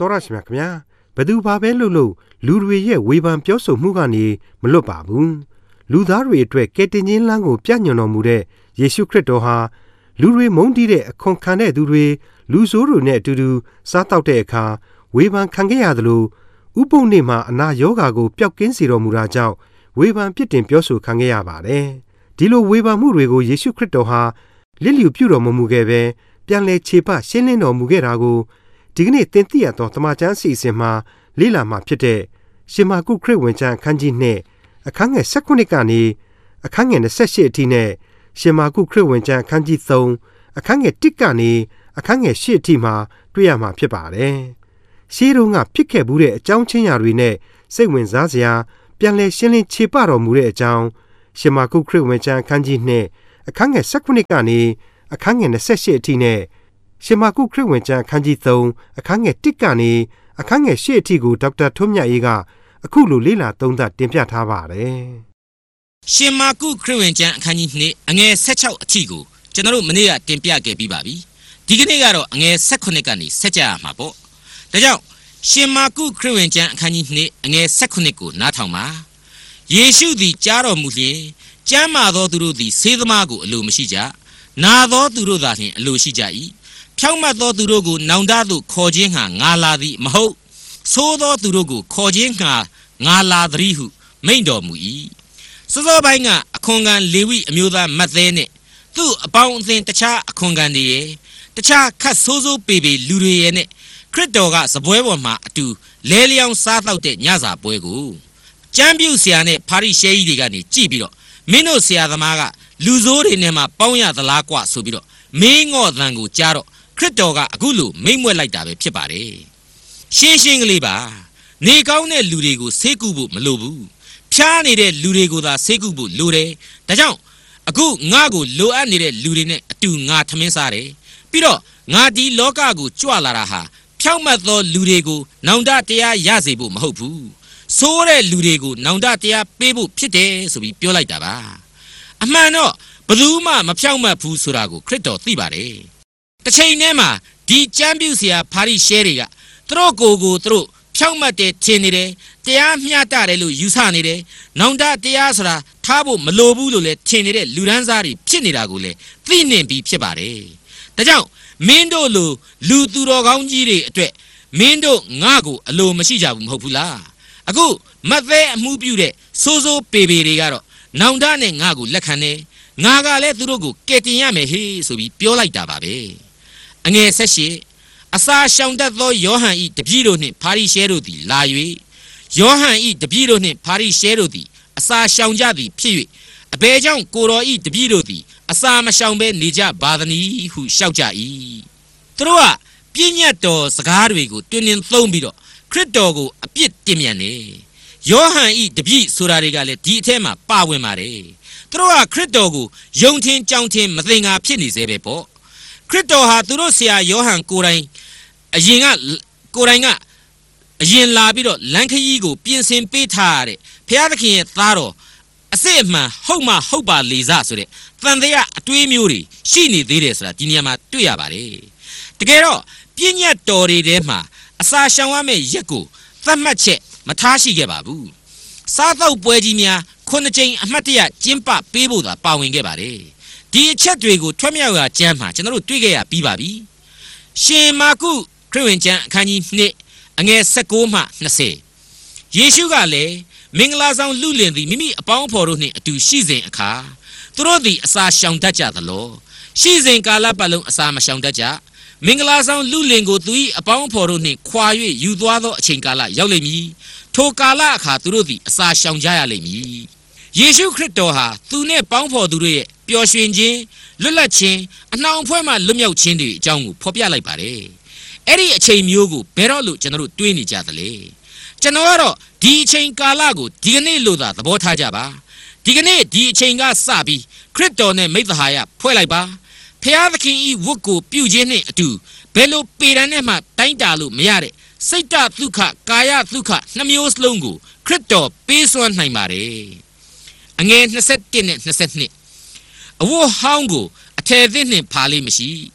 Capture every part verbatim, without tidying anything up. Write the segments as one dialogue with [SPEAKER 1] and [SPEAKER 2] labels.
[SPEAKER 1] တော်ရရှိမြခင်ဗျာဘယ်သူဘာပဲလုပ်လို့လူတွေရဲ့ဝေဖန်ပြောဆိုမှုကနေမလွတ်ပါဘူးလူသားတွေအတွက်ကယ်တင်ခြင်းလမ်းကိုပြညွှန်တော်မူတဲ့ယေရှုခရစ်တော်ဟာလူတွေမုန်းတီးတဲ့အခွန်ခံတဲ့သူတွေလူဆိုးတွေနဲ့အတူတူစားတောက်တဲ့အခါဝေဖန်ခံခဲ့ရသလိုဥပုပ်နေ့မှာအနာရောဂါကိုပျောက်ကင်းစေတော်မူတာကြောင့်ဝေဖန်ပြစ်တင်ပြောဆိုခံခဲ့ရပါတယ်ဒီလိုဝေဖန်မှုတွေကိုယေရှုခရစ်တော်ဟာလစ်လျူပြုတော်မမူခဲ့ပဲပြန်လည်ခြေပရှင်းလင်းတော်မူခဲ့တာကိုဒီကနေ့သင်သိရသောတမန်ကျမ်းစီစဉ်မှာလေ့လာမှာဖြစ်တဲ့ရှင်မာကုခရစ်ဝင်ကျမ်းအခန်းကြီးနှစ်အခန်းငယ်၁၉ကနေအခန်းငယ်၂၈အထိနဲ့ရှင်မာကုခရစ်ဝင်ကျမ်းအခန်းကြီး၃အခန်းငယ်၁ကနေအခန်းငယ်၈အထိမှာတွေ့ရမှာဖြစ်ပါတယ်။ရှေးတုန်းကဖြစ်ခဲ့မှုတဲ့အကြောင်းချင်းရာတွေနဲ့စိတ်ဝင်စားစရာပြန်လည်ရှင်းလင်းခြေပတော်မူတဲ့အကြောင်းရှင်မာကုခရစ်ဝင်ကျမ်းအခန်းကြီးနှစ်အခန်းငယ်၁၉ကနေအခန်းငယ်၂၈အထိနဲ့ရှင်မာကုခရစ်ဝင်ကျမ်းအခန်းကြီး၃အခန်းငယ်၁ကနေအခန်းငယ်၈အထိကိုဒေါက်တာထွန်းမြတ်အေးကအခုလိုလေ့လာသုံးသပ်တင်ပြထားပါတယ်
[SPEAKER 2] ။ရှင်မာကုခရစ်ဝင်ကျမ်းအခန်းကြီးနှစ်အငယ်၁၆အထိကိုကျွန်တော်တို့မနေ့ကတင်ပြခဲ့ပြီးပါပြီ။ဒီကနေ့ကတော့အငယ်၁၈ကနေဆက်ကြရမှာပေါ့။ဒါကြောင့်ရှင်မာကုခရစ်ဝင်ကျမ်းအခန်းကြီးနှစ်အငယ်၁၈ကိုနားထောင်ပါ။ယေရှုသည်ကြားတော်မူလျှင်ကျမ်းမာသောသူတို့သည်ဆေးသမားကိုအလိုမရှိကြ။နာသောသူတို့သာလျှင်အလိုရှိကြ၏။ဖြောင့်မတ်သောသူတို့ကိုနောင်တသို့ခေါ်ခြင်းဟာငါလာသည်မဟုတ်ဆိုးသောသူတို့ကိုခေါ်ခြင်းဟာငါလာသည်ဟုမိန့်တော်မူ၏စောစောပိုင်းကအခွန်ခံလေဝိအမျိုးသားမတ်သဲနဲ့သူ့အပေါင်းအသင်းတခြားအခွန်ခံတွေရဲ့တခြားခတ်ဆိုးဆိုးပေပေလူတွေရဲ့နဲ့ခရစ်တော်ကစပွဲပေါ်မှာအတူလဲလျောင်းစားတော့တဲ့ညစာပွဲကိုကျမ်းပြုဆရာနဲ့ဖာရိရှဲကြီးတွေကနေကြည့်ပြီးတော့မင်းတို့ဆရာသမားကလူဆိုးတွေနဲ့မှပေါင်းရသလားကွဆိုပြီးတော့မင်းငော့သံကိုကြားတော့ခရစ်တော်ကအခုလိုမိန့်မွက်လိုက်တာပဲဖြစ်ပါတယ်ရှင်းရှင်းကလေးပါနေကောင်းတဲ့လူတွေကိုဆေးကုဖို့မလိုဘူးဖျားနေတဲ့လူတွေကိုသာဆေးကုဖို့လိုတယ်ဒါကြောင့်အခုငါ့ကိုလိုအပ်နေတဲ့လူတွေနဲ့အတူငါထမင်းစားတယ်ပြီးတော့ငါဒီလောကကိုကြွလာတာဟာဖြောင့်မတ်သောလူတွေကိုနောင်တတရားရစေဖို့မဟုတ်ဘူးဆိုးတဲ့လူတွေကိုနောင်တတရားပေးဖို့ဖြစ်တယ်ဆိုပြီးပြောလိုက်တာပါအမှန်တော့ဘယ်သူမှမဖြောင့်မတ်ဘူးဆိုတာကိုခရစ်တော်သိပါတယ်တစ်ချိန်တည်းမှာဒီကျမ်းပြုဆရာဖာရိရှဲတွေကသူတို့ကိုယ်ကိုသူတို့ဖြောင့်မတ်တယ်ထင်နေတယ်တရားမျှတတယ်လို့ယူဆနေတယ်နောင်တတရားဆိုတာထားဖို့မလိုဘူးလို့လည်းထင်နေတဲ့လူဒန်းစားတွေဖြစ်နေတာကိုလည်းသိနေပြီးဖြစ်ပါတယ်ဒါကြောင့်မင်းတို့လိုလူသူတော်ကောင်းကြီးတွေအတွက်မင်းတို့ငါ့ကိုအလိုမရှိကြဘူးမဟုတ်ဘူးလားအခုမတ်သဲအမှုပြုတဲ့စိုးစိုးပေပေတွေကတော့နောင်တနဲ့ငါ့ကိုလက်ခံတယ်ငါကလည်းသူတို့ကိုကယ်တင်ရမယ်ဟေးဆိုပြီးပြောလိုက်တာပါပဲအငယ်၁၈အစာရှောင်တတ်သောယောဟန်၏တပည့်တို့နှင့်ဖာရိရှဲတို့သည်လာ၍ယောဟန်၏တပည့်တို့နှင့်ဖာရိရှဲတို့သည်အစာရှောင်ကြသည်ဖြစ်၍အဘယ်ကြောင့်ကိုတော်၏တပည့်တို့သည်အစာမရှောင်ဘဲနေကြပါသနည်းဟုလျှောက်ကြ၏သူတို့ကပြည့်ညတ်တော်စကားတွေကိုတွင်တွင်သုံးပြီးတော့ခရစ်တော်ကိုအပြစ်တင်မြန်နေယောဟန်၏တပည့်ဆိုတာတွေကလည်းဒီအထက်မှာပါဝင်ပါတယ်သူတို့ကခရစ်တော်ကိုယုံထင်ကြောင်ထင်မသင်္ကာဖြစ်နေစေပဲပေါ့ခရစ်တော်ဟာသူတို့ဆရာယောဟန်ကိုယ်တိုင်အရင်ကကိုယ်တိုင်ကအရင်လာပြီးတော့လမ်းခရီးကိုပြင်ဆင်ပေးထားရတဲ့ဘုရားသခင်ရဲ့သားတော်အစစ်အမှန်ဟုတ်မှဟုတ်ပါလေစားဆိုတဲ့တန်တရားအတွေးမျိုးတွေရှိနေသေးတယ်ဆိုတာဒီနေရာမှာတွေ့ရပါတယ်တကယ်တော့ပြည့်ညတ်တော်တွေထဲမှာအစာရှောင်ရမယ့်ရက်ကိုသတ်မှတ်ချက်မထားရှိခဲ့ပါဘူးစားတော့ပွဲကြီးများခုနှစ်ကြိမ်အမှတ်တရကျင်းပပေးဖို့သာပါဝင်ခဲ့ပါတယ်ဒီအချက်တွေကိုထွတ်မြောက်ရာကျမ်းမှာကျွန်တော်တို့တွေ့ခဲ့ရပြီးပါပြီရှင်မာကုခရစ်ဝင်ကျမ်းအခန်းကြီးနှစ်အငယ်၁၉မှ၂၀ယေရှုကလည်းမင်္ဂလာဆောင်လူလင်သည်မိမိအပေါင်းအဖော်တို့နှင့်အတူရှိစဉ်အခါသူတို့သည်အစာရှောင်တတ်ကြသလောရှိစဉ်ကာလပတ်လုံးအစာမရှောင်တတ်ကြမင်္ဂလာဆောင်လူလင်ကိုသူ၏အပေါင်းအဖော်တို့နှင့်ခွာ၍ယူသွားသောအချိန်ကာလရောက်လိမ့်မည်ထိုကာလအခါသူတို့သည်အစာရှောင်ကြရလိမ့်မည်ယေရှုခရစ်တော်ဟာသူနဲ့ပေါင်းဖော်သူတို့ရဲ့ပျော်ရွှင်ခြင်းလွတ်လပ်ခြင်းအနှောင်အဖွဲ့မှလွတ်မြောက်ခြင်းတွေအကြောင်းကိုဖော်ပြလိုက်ပါတယ်အဲ့ဒီအချိန်မျိုးကိုဘယ်တော့လို့ကျွန်တော်တို့တွေးနေကြသလဲကျွန်တော်ကတော့ဒီအချိန်ကာလကိုဒီကနေ့လို့သာသဘောထားကြပါဒီကနေ့ဒီအချိန်ကစပြီးခရစ်တော်နဲ့မိဿဟာယဖွဲ့လိုက်ပါဖျားသခင်ဤဝတ်ကိုပြုခြင်းနဲ့အတူဘယ်လိုပေတံနဲ့မှတိုင်းတာလို့မရတဲ့စိတ်တဒုက္ခကာယဒုက္ခနှမျိုးစလုံးကိုခရစ်တော်ပေးစွမ်းနိုင်ပါတယ်အငယ်၂၁နဲ့၂၂အဝတ်ဟောင်းကိုအထည်သစ်နှင့်ဖာလေးမရှိ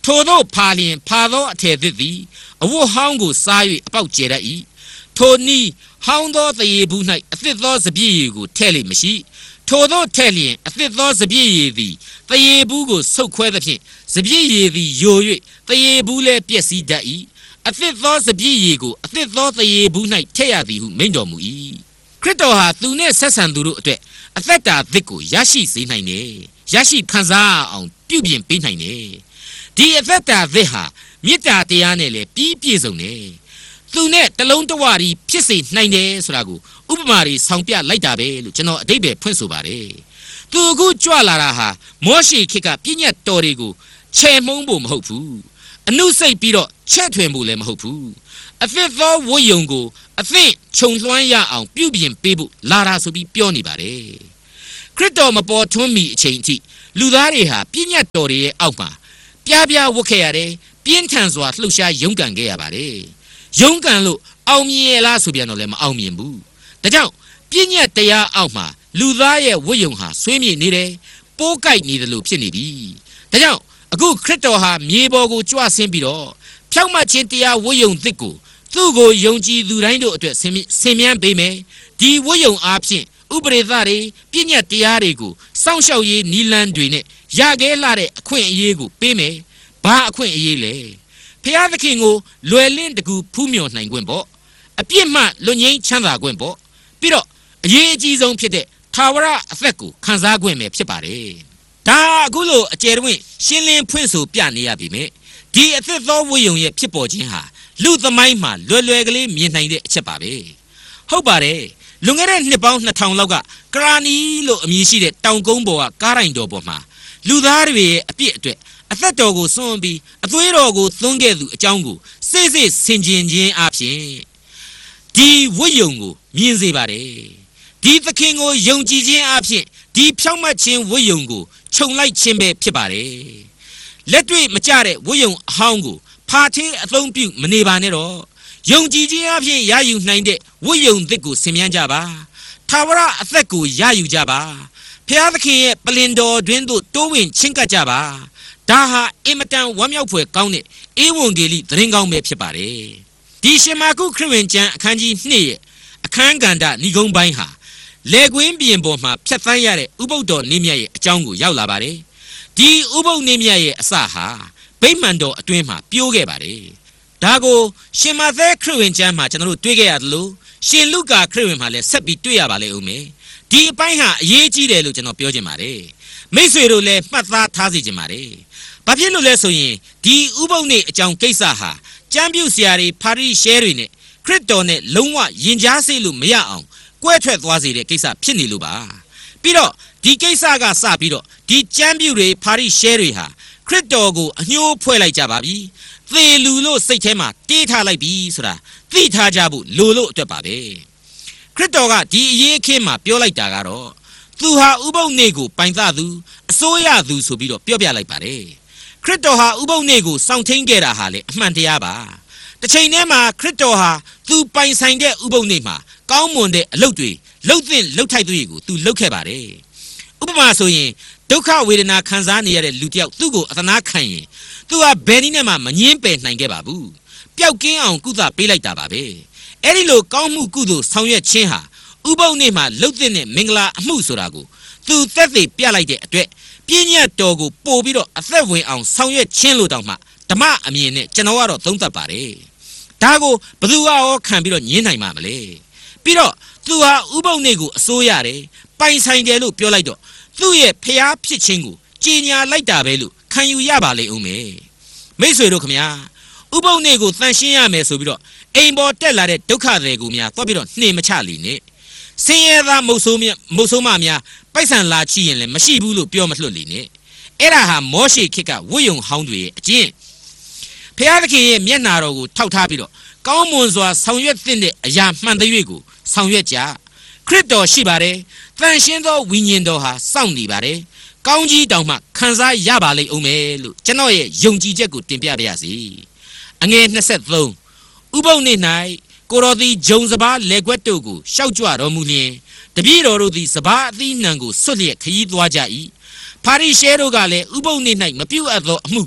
[SPEAKER 2] ထိုသောဖာလင်ဖာသောအထည်သစ်သည်အဝတ်ဟောင်းကိုစား၍အပေါက်ကျဲတတ်၏ထိုနည်းဟောင်းသောတရေဘူး၌အသစ်သောစပြည့်ရည်ကိုထဲ့လိမ့်မရှိထိုသောထဲ့လျင်အသစ်သောစပြည့်ရည်သည်တရေဘူးကိုဆုတ်ခွဲသဖြင့်စပြည့်ရည်သည်ယို၍တရေဘူးလည်းပျက်စီးတတ်၏အသစ်သောစပြည့်ရည်ကိုအသစ်သောတရေဘူး၌ထည့်ရသည်ဟုမိန့်တော်မူ၏ခရစ်တော်ဟာသူနှင့်ဆက်ဆံသူတို့အတွက်အသက်တာသစ်ကိုရရှိစေနိုင်တယ်ရရှိခံစားအောင်ပြုပြင်ပေးနိုင်တယ်ဒီအသက်တာသစ်ဟာမေတ္တာတရားနဲ့လည်းပြည့်ပြည့်စုံတယ်သူနဲ့တလုံးတဝရီဖြစ်စေနိုင်တယ်ဆိုတာကိုဥပမာတွေဆောင်ပြလိုက်တာပဲလို့ကျွန်တော်အဓိပ္ပာယ်ဖွင့်ဆိုပါတယ်သူအခုကြွလာတာဟာမောရှေခေတ်ကပြည့်ညတ်တော်တွေကိုချဲ့မုန်းဖို့မဟုတ်ဘူးအနုစိတ်ပြီးတော့ချဲ့ထွင်ဖို့လည်းမဟုတ်ဘူးအသစ်သောဝိယုံကိုအသင့်ခြုံလွှမ်းရအောင်ပြုပြင်ပေးဖို့လာတာဆိုပြီးပြောနေပါတယ်ခရစ်တော်မပေါ်ထွန်းမီအချိန်အထိလူသားတွေဟာပြည့်ညတ်တော်တွေရဲ့အောက်မှာပြားပြားဝတ်ခဲ့ရတယ်ပြင်းထန်စွာလှုပ်ရှားရုန်းကန်ခဲ့ရပါတယ်ရုန်းကန်လို့အောင်မြင်ရလားဆိုပြန်တော့လည်းမအောင်မြင်ဘူးဒါကြောင့်ပြည့်ညတ်တရားအောက်မှာလူသားရဲ့ဝိယုံဟာဆွေးမြေ့နေတယ်ပိုးကိုက်နေတယ်လို့ဖြစ်နေပြီဒါကြောင့်အခုခရစ်တော်ဟာမြေပေါ်ကိုကြွဆင်းပြီးတော့ဖြောင့်မတ်ခြင်းတရားဝိယုံသစ်ကိုသူ့ကိုယုံကြည်သူတိုင်းတို့အတွက်ဆင်မြန်းပေးမယ်ဒီဝိယုံအားဖြင့်ဥပရိသတွေပြည့်ညတ်တရားတွေကိုစောင့်ရှောက်ရေးနီလန်းတွေနဲ့ရခဲ့လာတဲ့အခွင့်အရေးကိုပေးမယ်ဘာအခွင့်အရေးလဲဖျားသခင်ကိုလွယ်လင့်တကူဖူးမြော်နိုင်ခွင့်ပေါ့အပြစ်မှလွတ်ငြိမ်းချမ်းသာခွင့်ပေါ့ပြီးတော့အရေးအကြီးဆုံးဖြစ်တဲ့ထာဝရအသက်ကိုခံစားခွင့်ပဲဖြစ်ပါတယ်ဒါအခုလိုအကျယ်တွင်ရှင်းလင်းဖွင့်ဆိုပြနေရပြီမြဲဒီအသက်သောဝိယုံရဲ့ဖြစ်ပေါ်ခြင်းဟာလူသမိုင်းမှာလွယ်လွယ်ကလေးမြင်နိုင်တဲ့အချက်ပါပဲဟုတ်ပါတယ်လွန်ခဲ့တဲ့နှစ်ပေါင်းနှစ်ထောင်လောက်ကကရာနီလို့အမည်ရှိတဲ့တောင်ကုန်းပေါ်ကကားရိုင်တော်ပေါ်မှာလူသားတွေရဲ့အပြစ်အတွက်အသက်တော်ကိုစွန့်ပြီးအသွေးတော်ကိုသွန်းခဲ့သူအကြောင်းကိုစိတ်စိတ်ဆင်ခြင်ခြင်းအပြင်ဒီဝိယုံကိုမြင်စေပါတယ်ဒီသခင်ကိုယုံကြည်ခြင်းအပြင်ဒီဖြောင့်မတ်ခြင်းဝိယုံကိုခြုံလိုက်ခြင်းပဲဖြစ်ပါတယ်လက်တွေ့မကျတဲ့ဝိယုံအဟောင်းကိုဖာထင်းအသုံးပြုမနေပါနဲ့တော့ယုံကြည်ခြင်းအပြင်ရယူနိုင်တဲ့ဝိယုံသစ်ကိုဆင်မြန်းကြပါထာဝရအသက်ကိုရယူကြပါဖျားသခင်ရဲ့ပလင်တော်တွင်သို့တိုးဝင်ချင်းကပ်ကြပါဒါဟာအင်မတန်ဝမ်းမြောက်ဖွယ်ကောင်းတဲ့ဧဝံဂေလိသတင်းကောင်းပဲဖြစ်ပါတယ်ဒီရှင်မာကုခရစ်ဝင်ကျမ်းအခန်းကြီးနှစ်ရဲ့အခန်းကဏ္ဍဏိဂုံးပိုင်းဟာလေကွင်းပြင်ပေါ်မှာဖြတ်သန်းရတဲ့ဥပုသ်တော်နေ့မြတ်ရဲ့အကြောင်းကိုရောက်လာပါတယ်ဒီဥပုသ်နေ့မြတ်ရဲ့အစဟာဗိမာန်တော်အတွင်းမှာပြိုးခဲ့ပါတယ်ဒါကိုရှင်မာသဲခရစ်ဝင်ကျမ်းမှာကျွန်တော်တို့တွေ့ခဲ့ရတယ်လို့ရှင်လုကာခရစ်ဝင်မှာလည်းဆက်ပြီးတွေ့ရပါလိမ့်ဦးမယ်ဒီအပိုင်းဟာအရေးကြီးတယ်လို့ကျွန်တော်ပြောချင်ပါတယ်မိတ်ဆွေတို့လည်းမှတ်သားထားစေချင်ပါတယ်ဘာဖြစ်လို့လဲဆိုရင်ဒီဥပုသ်နေ့အကြောင်းကိစ္စဟာကျမ်းပြုဆရာတွေပါရိရှဲတွေနဲ့ခရစ်တော်နဲ့လုံးဝယဉ်ကြားစေလို့မရအောင်ကွဲထွက်သွားစေတဲ့ကိစ္စဖြစ်နေလို့ပါပြီးတော့ဒီကိစ္စကစပြီးတော့ဒီကျမ်းပြုတွေပါရိရှဲတွေဟာခရစ်တော်ကိုအညှိုးဖွဲ့လိုက်ကြပါပြီသေလူလို့စိတ်ထဲမှာတေးထားလိုက်ပြီဆိုတာသိထားကြဖို့လိုလို့အတွက်ပါပဲခရစ်တော်ကဒီအရေးအခင်းမှာပြောလိုက်တာကတော့သူဟာဥပုသ်နေ့ကိုပိုင်သသူအစိုးရသူဆိုပြီးတော့ပြောပြလိုက်ပါတယ်ခရစ်တော်ဟာဥပုသ်နေ့ကိုစောင့်ထိန်ခဲ့တာဟာလေအမှန်တရားပါတစ်ချိန်တည်းမှာခရစ်တော်ဟာသူပိုင်ဆိုင်တဲ့ဥပုသ်နေ့မှာကောင်းမွန်တဲ့အလုပ်တွေလှုပ်သင့်လှုပ်ထိုက်တွေကိုသူလှုပ်ခဲ့ပါတယ်ဥပမာဆိုရင်ဒုက္ခဝေဒနာခံစားနေရတဲ့လူတစ်ယောက်သူ့ကိုအသနာခံရင်သူဟာဘယ်နည်းနဲ့မှမငြင်းပယ်နိုင်ခဲ့ပါဘူးပျောက်ကင်းအောင်ကုသပေးလိုက်တာပါပဲအဲ့ဒီလိုကောင်းမှုကုသိုလ်ဆောင်ရွက်ခြင်းဟာဥပုသ်နေ့မှာလှုပ်သင့်တဲ့မင်္ဂလာအမှုဆိုတာကိုသူသက်သေပြလိုက်တဲ့အတွက်ပြည့်ညတ်တော်ကိုပို့ပြီးတော့အသက်ဝင်အောင်ဆောင်ရွက်ခြင်းလို့တောင်မှဓမ္မအမြင်နဲ့ကျွန်တော်ကတော့သုံးသပ်ပါတယ်ဒါကိုဘယ်သူကရောခံပြီးတော့ညင်းနိုင်မှာမလဲပြီးတော့သူဟာဥပုသ်နေ့ကိုအစိုးရတယ်ပိုင်ဆိုင်တယ်လို့ပြောလိုက်တော့သူ့ရဲ့ဖျားဖြစ်ခြင်းကိုကြီးညာလိုက်တာပဲလို့ခံယူရပါလိမ့်ဦးမယ်မိတ်ဆွေတို့ခမညာဥပုသ်နေ့ကိုတန်ရှင်းရမယ်ဆိုပြီးတော့အိမ်ပေါ်တက်လာတဲ့ဒုက္ခတွေကိုများသွားပြီးတော့နှင်မချလီနဲ့ဆင်းရဲသားမုတ်ဆိုးမြမုတ်ဆိုးမများပိုက်ဆံလာချီရင်လည်းမရှိဘူးလို့ပြောမလွတ်လီနဲ့အဲ့ဒါဟာမောရှေခေတ်ကဝိယုံဟောင်းတွေရဲ့အကျင့်ဖျားသခင်ရဲ့မျက်နာတော်ကိုထောက်ထားပြီးတော့ကောင်းမွန်စွာဆောင်ရွက်သင့်တဲ့အရာမှန်တဲ့ကိုဆောင်ရွက်ကြခရစ်တော်ရှိပါတယ်တန်ရှင်းသောဝိညာဉ်တော်ဟာစောင့်နေပါတယ်ကောင်းကြီးတောင်မှခံစားရပါလိမ့်ဦးမယ်လို့ကျွန်တော်ရဲ့ယုံကြည်ချက်ကိုတင်ပြပါရစေအငယ်နှစ်ဆယ်သုံးဥပုသ်နေ့၌ကိုတော်သည်ဂျုံစပါးလက်ကွက်တို့ကိုရှောက်ကြွတော်မူလျင်တပည့်တော်တို့သည်စပါးအသီးနှံကိုဆွတ်လျက်ခရီးသွားကြ၏ပါရိရှဲတို့ကလည်းဥပုသ်နေ့၌မပြုတ်အပ်သောအမှုကို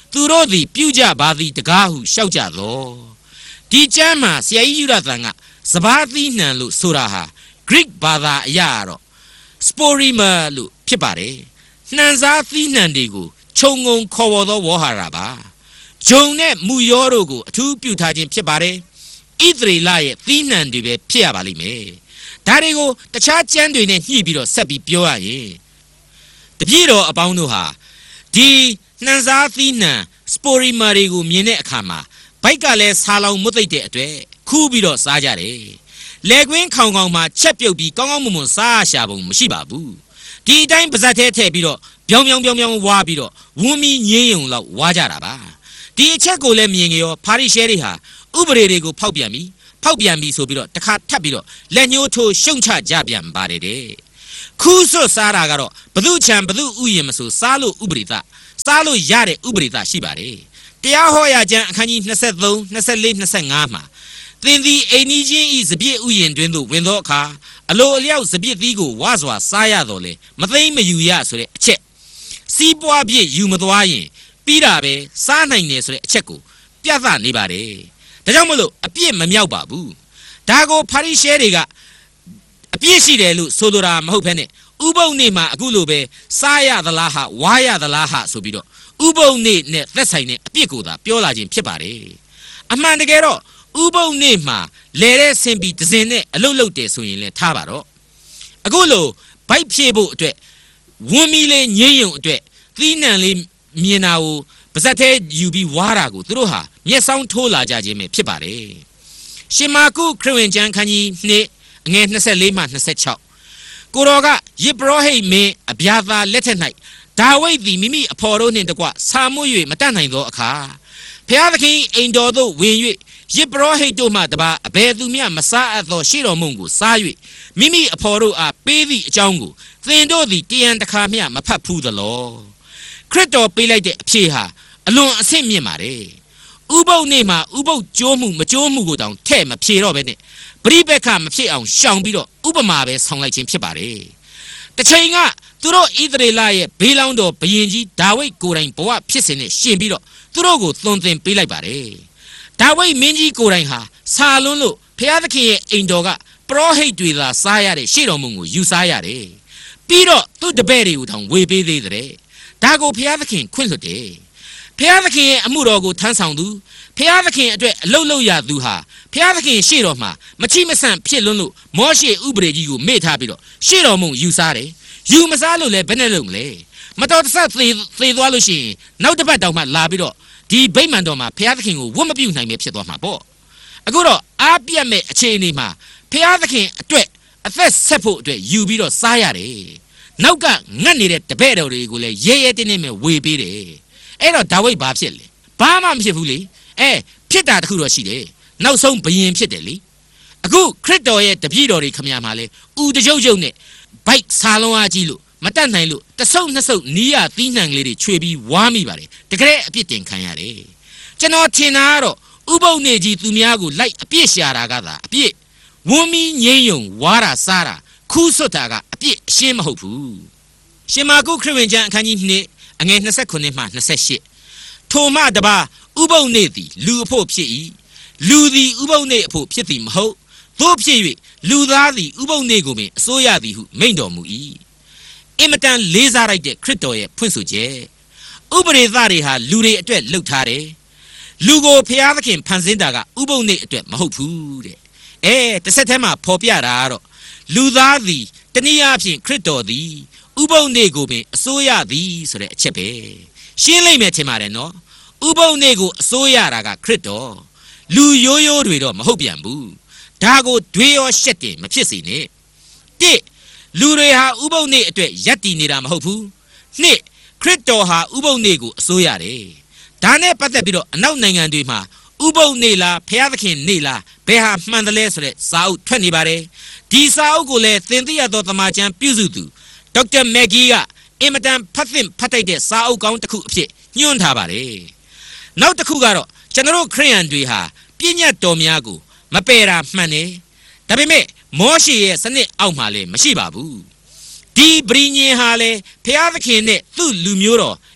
[SPEAKER 2] သူတို့သည်ပြုကြပါသည်တကားဟုရှောက်ကြသောဒီကျမ်းမှာဆရာကြီးယူရသံကစဘာသီးနှံလို့ဆိုတာဟာ Greek ဘာသာအရာတော့ sporima လို့ဖြစ်ပါတယ်နှံစားသီးနှံတွေကိုခြုံငုံခေါ်ဝေါ်သောဝေါ်ဟာရပါဂျုံနဲ့မူရောတို့ကိုအထူးပြုထားခြင်းဖြစ်ပါတယ်ဣသရေလရဲ့သီးနှံတွေပဲဖြစ်ရပါလိမ့်မယ်ဒါတွေကိုတခြားကျမ်းတွေနဲ့ညှိပြီးတော့ဆက်ပြီးပြောရရင်တပြည့်တော်အပေါင်းတို့ဟာဒီနှံစားသီးနှံ sporima တွေကိုမြင်တဲ့အခါမှာဘိုက်ကလည်းဆာလောင်မွတ်သိပ်တဲ့အတွက်ခူးပြီးတော့စားကြတယ်လေကွင်းခေါင်ခေါင်မှာချက်ပြုတ်ပြီးကောင်းကောင်းမွန်မွန်စားရှာပုံမရှိပါဘူးဒီအတိုင်းပါဇက်ထဲထည့်ပြီးတော့ပြောင်းပြောင်းပြောင်းပြောင်းဝါပြီးတော့ဝန်းမီငင်းယုံလောက်ဝါကြတာပါဒီအချက်ကိုလည်းမြင်ကြရောဖာရိရှဲတွေဟာဥပဒေတွေကိုဖောက်ပြန်ပြီးဖောက်ပြန်ပြီးဆိုပြီးတော့တစ်ခါထပ်ပြီးတော့လက်ညှိုးထိုးရှုံချကြပြန်ပါတယ်တဲ့ခူးဆွတ်စားတာကတော့ဘသူချံဘသူဥယျင်မဆိုစားလို့ဥပဒေသစားလို့ရတဲ့ဥပဒေသရှိပါတယ်တရားဟောရာကျမ်းအခန်းကြီး23 24 25မှာသင်သည်အိမ်နီးချင်းဤစပြည့်ဥယျင်တွင်သို့ဝင်သောအခါအလိုအလျောက်စပြည့်သီးကိုဝါစွာစားရတော်လေမသိမ့်မယူရဆိုတဲ့အချက်စီးပွားပြည့်ယူမသွားရင်ပြီးတာပဲစားနိုင်တယ်ဆိုတဲ့အချက်ကိုပြသနေပါတယ်ဒါကြောင့်မလို့အပြည့်မမြောက်ပါဘူးဒါကိုဖာရိရှဲတွေကအပြည့်ရှိတယ်လို့ဆိုလိုတာမဟုတ်ဘဲနဲ့ဥပုံနေ့မှာအခုလိုပဲစားရသလားဟာဝါရသလားဟာဆိုပြီးတော့ဥပုံနေ့နဲ့သက်ဆိုင်တဲ့အပြည့်ကိုသာပြောလာခြင်းဖြစ်ပါတယ်အမှန်တကယ်တော့ဥပုံနေ့မှာလဲတဲ့ဆင်ပြီးဒဇင်နဲ့အလုတ်လုတ်တယ်ဆိုရင်လည်းထားပါတော့အခုလိုဘိုက်ဖြည့်ဖို့အတွက်ဝန်းမီလေးငင်းယုံအတွက်သီးနှံလေးမြင်တာကိုပါဇက်ထဲယူပြီးဝါတာကိုသူတို့ဟာမျက်စောင်းထိုးလာကြခြင်းပဲဖြစ်ပါတယ်ရှင်မာကုခရစ်ဝင်ကျမ်းခန်းကြီးနှစ်အငယ်24မှ26ကိုတော်ကယေဘရဟိတ်မင်းအဗျာသာလက်ထက်၌ဒါဝိဒ်သည်မိမိအဖော်တို့နှင့်တကွဆာမွတ်၍မတတ်နိုင်သောအခါဖျားသခင်အိမ်တော်သို့ဝင်၍ယေဘရဟိတ်တို့မှတပါအဘယ်သူမျှမစားအပ်သောရှေ့တော်မုံကိုစား၍မိမိအဖော်တို့အားပေးသည့်အကြောင်းကိုသင်တို့သည်တရံတခါမျှမဖတ်ဘူးသလောခရစ်တော်ပေးလိုက်တဲ့အဖြေဟာအလွန်အဆင့်မြင့်ပါတယ်ဥပုပ်နေ့မှာဥပုပ်ကျိုးမှုမကျိုးမှုကိုတောင်ထဲ့မဖြေတော့ပဲနဲ့ပရိပက္ခမဖြစ်အောင်ရှောင်ပြီးတော့ဥပမာပဲဆောင်လိုက်ခြင်းဖြစ်ပါတယ်တစ်ချိန်ကသူတို့ဣသရေလရဲ့ဘေးလောင်းတော်ဘုရင်ကြီးဒါဝိဒ်ကိုယ်တိုင်ဘဝဖြစ်စဉ်နဲ့ရှင်ပြီးတော့သူတို့ကိုသွန်သင်ပေးလိုက်ပါတယ်ဒါဝိဒ်မင်းကြီးကိုယ်တိုင်ဟာဆာလွန်းလို့ဘုရားသခင်ရဲ့အိမ်တော်ကပရောဟိတ်တွေသာစားရတဲ့ရှေ့တော်မုံကိုယူစားရတယ်ပြီးတော့သူ့တပည့်တွေကိုတောင်ဝေပေးသေးတယ်ဒါကိုဘုရားသခင်ခွင့်လွှတ်တယ်ဘုရားသခင်ရဲ့အမှုတော်ကိုထမ်းဆောင်သူဘုရားသခင်အတွက်အလုပ်လုပ်ရသူဟာဘုရားသခင်ရှေ့တော်မှာမချိမဆန့်ဖြစ်လွန်းလို့မောရှေဥပဒေကြီးကိုမေ့ထားပြီးတော့ရှေ့တော်မုံယူစားတယ်ယူမစားလို့လည်းဘယ်နဲ့လုပ်မလဲမတော်တဆသေသေသွားလို့ရှိရင်နောက်တစ်ပတ်တောင်မှလာပြီးတော့ဒီဗိမာန်တော်မှာဘုရားသခင်ကိုဝတ်မပြုတ်နိုင်ပဲဖြစ်သွားမှာပေါ့အခုတော့အားပြတ်မဲ့အခြေအနေမှာဘုရားသခင်အတွက်အသက်ဆက်ဖို့အတွက်ယူပြီးတော့စားရတယ်နောက်ကငတ်နေတဲ့တပည့်တော်တွေကိုလည်းရဲရဲတင်းတင်းပဲဝေပေးတယ်အဲ့တော့ဒါဝိဒ်ဘာဖြစ်လဲဘာမှမဖြစ်ဘူးလေအဲဖြစ်တာတခုတော့ရှိတယ်နောက်ဆုံးဘယင်ဖြစ်တယ်လေအခုခရစ်တော်ရဲ့တပည့်တော်တွေခမညာမှာလေဥတကြုတ်ကြုတ်နဲ့ဘိုက်ဆာလုံးအားကြီးလို့မတတ်နိုင်လို့တဆုပ်နှစ်ဆုပ်နီးရသီးနှံကလေးတွေချွေပြီးဝါမိပါတယ်တကယ်အပြစ်တင်ခံရတယ်ကျွန်တော်ထင်တာကတော့ဥပုပ်နေကြီးသူများကိုလိုက်အပြစ်ရှာတာကသာအပြစ်ဝန်းမီငိမ့်ယုံဝါတာစားတာခူးဆွတ်တာကအပြစ်အရှင်းမဟုတ်ဘူးရှင်မာကုခရစ်ဝင်ကျမ်းအခန်းကြီးနှစ်အငယ်29မှ28ထိုမှတပါဥပုပ်နေသည်လူအဖို့ဖြစ်၏လူသည်ဥပုပ်နေအဖို့ဖြစ်သည်မဟုတ်သို့ဖြစ်၍လူသားသည်ဥပုပ်နေကိုပင်အစိုးရသည်ဟုမိန့်တော်မူ၏အင်မတန်လေးစားလိုက်တဲ့ခရစ်တော်ရဲ့ဖွင့်ဆိုချက်ဥပဒေသားတွေဟာလူတွေအတွက်လှုပ်ထားတယ်လူကိုဖျားသခင်ဖန်ဆင်းတာကဥပုပ်နေအတွက်မဟုတ်ဘူးတဲ့အဲတစ်ဆက်တည်းမှာဖော်ပြတာကတော့လူသားသည်တနည်းအားဖြင့်ခရစ်တော်သည်ဥပုပ်နေကိုပင်အစိုးရသည်ဆိုတဲ့အချက်ပဲရှင်းလိမ့်မယ်ထင်ပါတယ်နော်ဥပုပ်နေကိုအစိုးရတာကခရစ်တော်လူရိုးရိုးတွေတော့မဟုတ်ပြန်ဘူးဒါကိုတွေးရောရှက်တင်မဖြစ်စေနဲ့တိလူတွေဟာဥပုပ်နေအတွက်ယက်တည်နေတာမဟုတ်ဘူးနှစ်ခရစ်တော်ဟာဥပုပ်နေကိုအစိုးရတယ်ဒါနဲ့ပတ်သက်ပြီးတော့အနောက်နိုင်ငံတွေမှာဥပုပ်နေလားဖျားသခင်နေလားဘယ်ဟာမှန်တယ်လဲဆိုတဲ့စာအုပ်ထွက်နေပါတယ်ဒီစာအုပ်ကိုလည်းသင်သိရသောသမာကျမ်းပြုစုသူဒေါက်တာမက်ဂီကအင်မတန်ဖတ်သင့်ဖတ်တိုက်တဲ့စာအုပ်ကောင်းတစ်ခုအဖြစ်ညွှန်းထားပါတယ်နောက်တစ်ခုကတော့ကျွန်တော်ခရစ်ယာန်တွေဟာပြည့်ညတ်တော်များကိုမပယ်တာမှန်တယ်ဒါပေမဲ့မောရှေရဲ့စနစ်အောက်မှာလည်းမရှိပါဘူးဒီဗြိညင်ဟာလည်းဖျားသခင်နဲ့သူ့လူမျိုးတော်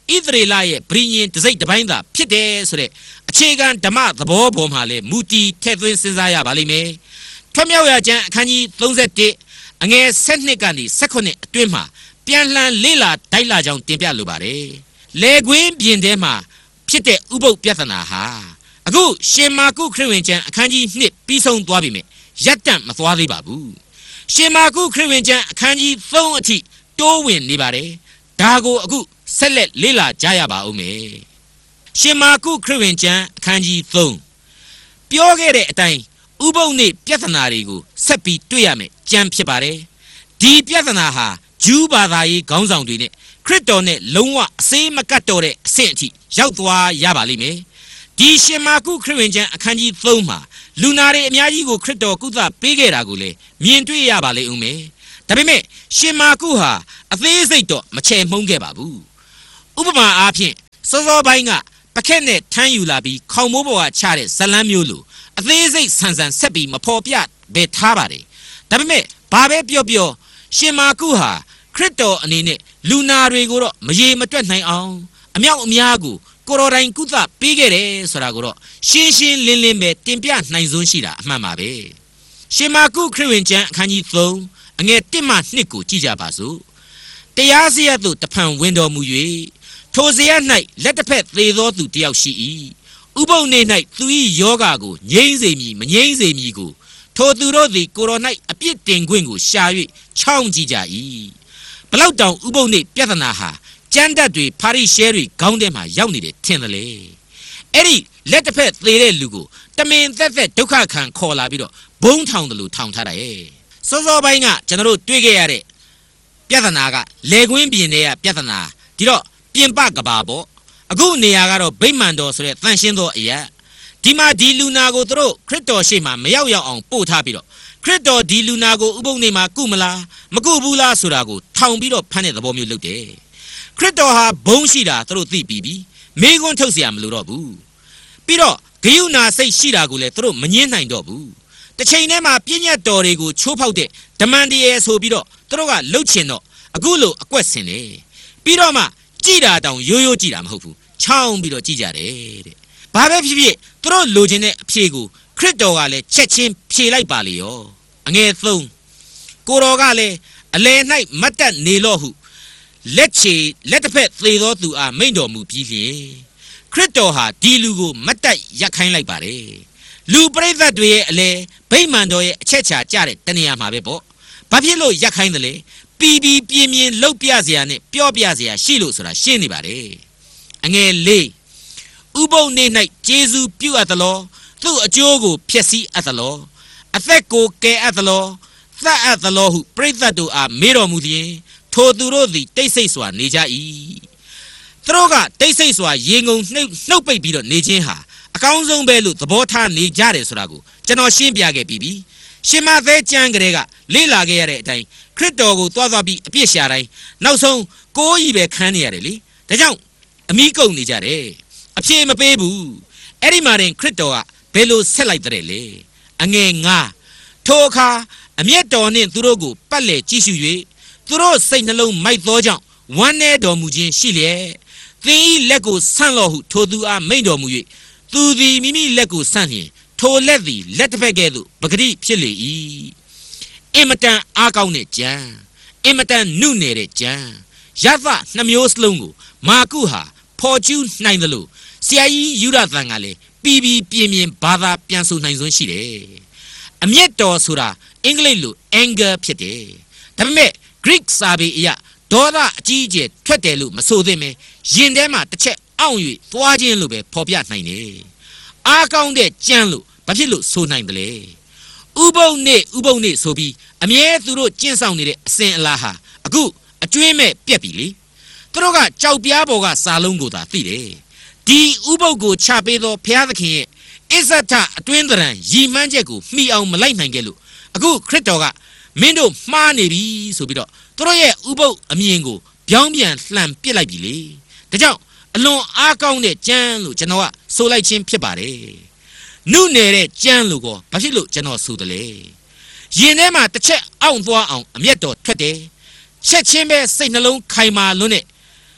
[SPEAKER 2] ဣသရေလရဲ့ဗြိညင်တစိတ်တစ်ပိုင်းသာဖြစ်တယ်ဆိုတဲ့အခြေခံဓမ္မသဘောပေါ်မှာလေမူတည်ထည့်သွင်းစဉ်းစားရပါလိမ့်မယ်ထွတ်မြောက်ရာကျမ်းအခန်းကြီးသုံး၁၁အငယ်၁၂ကနေ၁၈အတွင်းမှာပြန်လှန်လေးလာတိုက်လာကြောင်းတင်ပြလိုပါတယ်လေကွင်းပြင်ထဲမှာဖြစ်တဲ့ဥပုပ်ပြဿနာဟာအခုရှင်မာကုခရစ်ဝင်ကျမ်းအခန်းကြီး၂ပြီးဆုံးသွားပြီမြရပ်တန့်မသွားသေးပါဘူးရှင်မာကုခရစ်ဝင်ကျမ်းအခန်းကြီး၃အထိတိုးဝင်နေပါတယ်ဒါကိုအခုဆက်လက်လေ့လာကြရပါဦးမယ်ရှင်မာကုခရစ်ဝင်ကျမ်းအခန်းကြီး၃ပြောခဲ့တဲ့အတိုင်းဥပုပ်နေ့ပြဿနာတွေကိုဆက်ပြီးတွေ့ရမယ်ကျမ်းဖြစ်ပါတယ်ဒီပြဿနာဟာဂျူးဘာသာရေးခေါင်းဆောင်တွေနဲ့ခရစ်တော်နဲ့လုံးဝအစေးမကတ်တော့တဲ့အဆင့်အထိရောက်သွားရပါလိမ့်မယ်ဒီရှင်မာကုခရစ်ဝင်ကျမ်းအခန်းကြီး၃မှာလူနာတွေအများကြီးကိုခရစ်တော်ကုသပေးခဲ့တာကိုလည်းမြင်တွေ့ရပါလိမ့်ဦးမယ်ဒါပေမဲ့ရှင်မာကုဟာအသေးစိတ်တော့မချေမှုန်းခဲ့ပါဘူးဥပမာအားဖြင့်စောစောပိုင်းကပကက်နဲ့ထမ်းယူလာပြီးခေါင်မိုးပေါ်ကချတဲ့ဇလန်းမျိုးလိုအသေးစိတ်ဆန်ဆန်ဆက်ပြီးမဖော်ပြဘဲထားပါတယ်ဒါပေမဲ့ဘာပဲပြောပြောရှင်မာကုဟာခရစ်တော်အနေနဲ့လူနာတွေကိုတော့မရေမတွက်နိုင်အောင်အမြောက်အများကိုကိုတော်တိုင်ကုသပေးခဲ့တယ်ဆိုတာကိုတော့ရှင်းရှင်းလင်းလင်းပဲတင်ပြနိုင်စွမ်းရှိတာအမှန်ပါပဲရှင်မာကုခရစ်ဝင်ကျမ်းအခန်းကြီး၃အငယ်၁မှ၂ကိုကြည့်ကြပါစို့တရားစရပ်သို့တဖန်ဝင်တော်မူ၍ထိုစရပ်၌လက်တစ်ဖက်သေသောသူတယောက်ရှိ၏ဥပုပ်နေ့၌သူ၏ယောဂါကိုငြိမ်းစေမည်မငြိမ်းစေမည်ကိုထိုသူတို့သည်ကိုတော်၌အပြစ်တင်ခွင့်ကိုရှာ၍ချောင်းကြည့်ကြ၏ဘလောက်တောင်ဥပုပ်နေ့ပြဿနာဟာကျမ်းတတ်တွေဖာရိရှဲတွေခေါင်းထဲမှာရောက်နေတယ်ထင်တယ်လေအဲ့ဒီလက်တစ်ဖက်သေတဲ့လူကိုတမင်သက်သက်ဒုက္ခခံခေါ်လာပြီးတော့ဘုံထောင်တယ်လို့ထောင်ထားတာရဲ့စောစောပိုင်းကကျွန်တော်တို့တွေ့ခဲ့ရတဲ့ပြဿနာကလေကွင်းပြင်တဲ့ပြဿနာဒီတော့ပြင်ပကဘာပေါ့အခုနေရာကတော့ဗိမာန်တော်ဆိုတဲ့တန်ရှင်းသောအရာဒီမှာဒီလူနာကိုသူတို့ခရစ်တော်ရှေ့မှာမရောက်ရောက်အောင်ပို့ထားပြီးတော့ခရစ်တော်ဒီလူနာကိုဥပုပ်နေ့မှာကုမလားမကုဘူးလားဆိုတာကိုထောင်ပြီးတော့ဖမ်းတဲ့သဘောမျိုးလုပ်တယ်ခရစ်တော်ဟာဘုံရှိတာသူတို့သိပြီးပြီမေးခွန်းထုတ်เสียမလို့တော့ဘူးပြီးတော့ဂယုဏစိတ်ရှိတာကိုလည်းသူတို့မငြင်းနိုင်တော့ဘူးတစ်ချိန်တည်းမှာပြည့်ညတ်တော်တွေကိုချိုးဖောက်တဲ့ဓမ္မန်တရေဆိုပြီးတော့သူတို့ကလှုပ်ချင်တော့အခုလိုအကွက်ဆင်တယ်ပြီးတော့မှကြည်တာတောင်ရိုးရိုးကြည်တာမဟုတ်ဘူးချောင်းပြီးတော့ကြည်ကြတယ်တဲ့ဘာပဲဖြစ်ဖြစ်သူတို့လိုချင်တဲ့အဖြေကိုခရစ်တော်ကလည်းချက်ချင်းဖြေလိုက်ပါလေရောအငယ်၃ကိုတော်ကလည်းအလယ်၌မတ်တက်နေလော့ဟုလက်ချေလက်တစ်ဖက်သေသောသူအားမိန့်တော်မူပြီးလျှင်ခရစ်တော်ဟာဒီလူကိုမတ်တက်ရက်ခိုင်းလိုက်ပါတယ်လူပရိသတ်တွေရဲ့အလဲဗိမာန်တော်ရဲ့အချက်ချာကြတဲ့တနေရာမှာပဲပေါ့ဘာဖြစ်လို့ရက်ခိုင်းတယ်လဲပီပီပြင်းပြင်းလှုပ်ပြเสียနဲ့ပြောပြเสียရှိလို့ဆိုတာရှင်းနေပါတယ်အငယ်၄ဥပုပ်နေ့၌ဂျေဇုပြုအပ်သလောသူ့အကျိုးကိုဖျက်ဆီးအပ်သလောအသက်ကိုကယ်အပ်သလောသတ်အပ်သလောဟုပရိသတ်တို့အားမေးတော်မူလျင်ထိုသူတို့သည်တိတ်ဆိတ်စွာနေကြ၏သူတို့ကတိတ်ဆိတ်စွာရေငုံနှုတ်နှုတ်ပိတ်ပြီးတော့နေခြင်းဟာအကောင်းဆုံးပဲလို့သဘောထားနေကြတယ်ဆိုတာကိုကျွန်တော်ရှင်းပြခဲ့ပြီးပြီရှင်မသဲကျမ်းကလေးကလေ့လာခဲ့ရတဲ့အတိုင်းခရစ်တော်ကိုသွားသွားပြီးအပြစ်ရှာတိုင်းနောက်ဆုံးကိုးကြီးပဲခန်းနေရတယ်လေဒါကြောင့်အမိကုန်နေကြတယ်အဖြေမပေးဘူးအဲ့ဒီမှာတင်ခရစ်တော်ကဘယ်လိုဆက်လိုက်တဲ့လေအငယ်၅ထိုအခါအမျက်တော်နှင့်သူတို့ကိုပတ်လေကြည့်ရှု၍သူတို့စိတ်နှလုံးမိုက်သောကြောင့်ဝမ်းနည်းတော်မူခြင်းရှိလျက်သင်၏လက်ကိုဆန့်လော့ဟုထိုသူအားမိန့်တော်မူ၍သူသည်မိမိလက်ကိုဆန့်လျင်ထိုလက်သည်လက်တစ်ဖက်ကဲ့သို့ပဂတိဖြစ်လေ၏အင်မတန်အားကောင်းတဲ့ကြံအင်မတန်နုနယ်တဲ့ကြံရသနှမျိုးစလုံးကိုမာကုဟာဖော်ကျူးနိုင်တယ်လို့ဆရာကြီးယူရသန်ကလည်းပြီးပြီးပြင်းပြင်းဘာသာပြန်ဆိုနိုင်စွမ်းရှိတယ်အမျက်တော်ဆိုတာအင်္ဂလိပ်လို anger ဖြစ်တယ်ဒါပေမဲ့ Greek စာပေအရဒေါသအကြီးအကျယ်ထွက်တယ်လို့မဆိုသင့်ပဲရင်ထဲမှာတစ်ချက်အောင့်၍သွားခြင်းလို့ပဲဖော်ပြနိုင်တယ်အားကောင်းတဲ့ကြံလို့ဘာဖြစ်လို့ဆိုနိုင်တယ်လဲဥပုပ်နေ့ဥပုပ်နေ့ဆိုပြီးအမြဲသူတို့ကျင့်ဆောင်နေတဲ့အစဉ်အလာဟာအခုအကျွင်းမဲ့ပြက်ပြီလေသူတို့ကကြောက်ပြားပေါ်ကစာလုံးကိုသာသိတယ်ဒီဥပုပ်ကိုချပေးသောဘုရားသခင်ရဲ့အစ္ဆထအတွင်းသဏ္ဍာန်ရည်မှန်းချက်ကိုမှီအောင်မလိုက်နိုင်ခဲ့လို့အခုခရစ်တော်ကမင်းတို့မှားနေပြီဆိုပြီးတော့သူတို့ရဲ့ဥပုပ်အမြင်ကိုပြောင်းပြန်လှန်ပစ်လိုက်ပြီလေဒါကြောင့်အလွန်အားကောင်းတဲ့ကြံလို့ကျွန်တော်ကဆိုလိုက်ခြင်းဖြစ်ပါတယ်နုနယ်တဲ့ကြံလို့ကောဘာဖြစ်လို့ကျွန်တော်ဆိုတယ်လဲရင်ထဲမှာတစ်ချက်အောင့်သွားအောင်အမျက်တော်ထွက်တယ်ချက်ချင်းပဲစိတ်နှလုံးခိုင်မာလွန်းတဲ့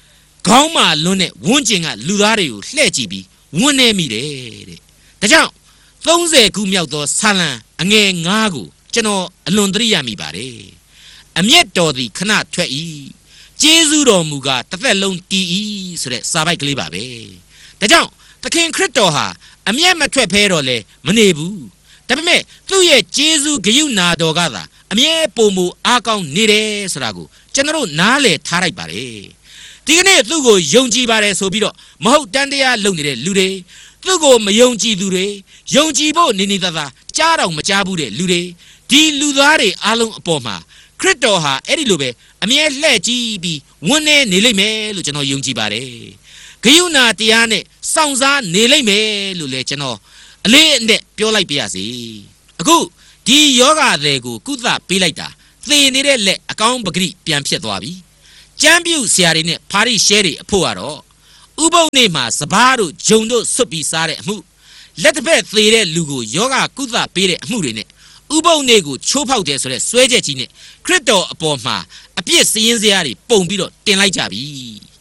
[SPEAKER 2] ခေါင်းမာလွန်းတဲ့ဝန်းကျင်ကလူသားတွေကိုလှဲ့ကြည့်ပြီးဝန်းနေမိတယ်တဲ့ဒါကြောင့်သုံးဆယ်ခုမြောက်သောဆာလံအငယ်ငါးကိုကျွန်တော်အလွန်သတိရမိပါတယ်အမျက်တော်သည်ခဏထွက်၏ကျေးဇူးတော်မူကားတစ်သက်လုံးတည်၏ဆိုတဲ့စာပိုက်ကလေးပါပဲဒါကြောင့်သခင်ခရစ်တော်ဟာအမျက်မထွက်ဖဲတော့လဲမနေဘူးဒါပေမဲ့သူ့ရဲ့ကျေးဇူးဂရုဏာတော်ကသာအမြဲပုံမူအားကောင်းနေတယ်ဆိုတာကိုကျွန်တော်နားလည်ထားလိုက်ပါတယ်ဒီကနေ့သူ့ကိုယုံကြည်ပါတယ်ဆိုပြီးတော့မဟုတ်တန်တရားလုပ်နေတဲ့လူတွေသူ့ကိုမယုံကြည်သူတွေယုံကြည်ဖို့နေနေသားသားကြားတော့မကြားဘူးတဲ့လူတွေဒီလူသားတွေအားလုံးအပေါ်မှာခရစ်တော်ဟာအဲ့ဒီလိုပဲအမြဲလှည့်ကြည့်ပြီးဝန်းနေနေလိမ့်မယ်လို့ကျွန်တော်ယုံကြည်ပါတယ်ဂယုဏတရားနဲ့စောင့်စားနေလိမ့်မယ်လို့လည်းကျွန်တော်အလေးအနက်ပြောလိုက်ပါရစေအခုဒီယောဂတွေကိုကုသပေးလိုက်တာသေနေတဲ့လက်အကောင်းပဂရိပြန်ဖြစ်သွားပြီကျမ်းပြုဆရာတွေနဲ့ဖာရိရှဲတွေအဖို့ကတော့ဥပုသ်နေ့မှာစပားတို့ဂျုံတို့ဆွတ်ပြီးစားတဲ့အမှုလက်တစ်ဖက်သေတဲ့လူကိုယောဂကုသပေးတဲ့အမှုတွေနဲ့ဥပုသ်နေ့ကိုချိုးဖောက်တယ်ဆိုတဲ့စွဲချက်ကြီးနဲ့ခရစ်တော်အပေါ်မှာအပြစ်စည်ရင်းစရာတွေပုံပြီးတော့တင်လိုက်ကြပြီ